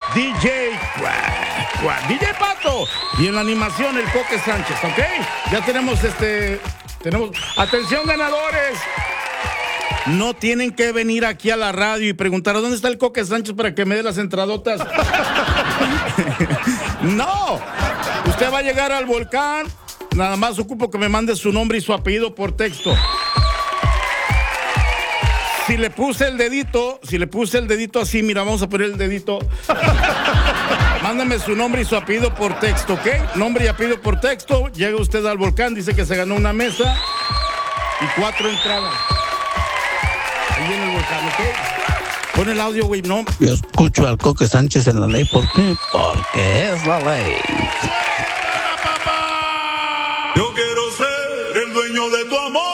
DJ Pato. Y en la animación, el Coque Sánchez, ¿ok? Ya tenemos atención, ganadores. No tienen que venir aquí a la radio y preguntar ¿dónde está el Coque Sánchez para que me dé las entradotas? No. Usted va a llegar al volcán. Nada más ocupo que me mande su nombre y su apellido por texto. Si le puse el dedito así, mira, vamos a poner el dedito. Mándame su nombre y su apellido por texto, ¿ok? Nombre y apellido por texto. Llega usted al volcán, dice que se ganó una mesa y 4 entradas. Ahí en el volcán, ¿ok? Pon el audio, güey, no. Yo escucho al Coque Sánchez en la ley, ¿por qué? Porque es la ley.